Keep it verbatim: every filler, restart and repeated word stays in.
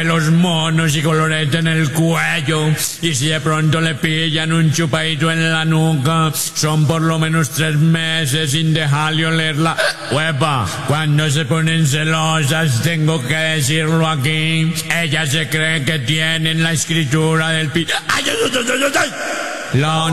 pelos monos y colorete en el cuello. Y si de pronto le pillan un chupadito en la nuca, son por lo menos tres meses sin dejarle olerla. Huepa, cuando se ponen celosas, tengo que decirlo aquí, ellas se creen que tienen la escritura del pi... ¡Ay, ay, ay, ay, ay! La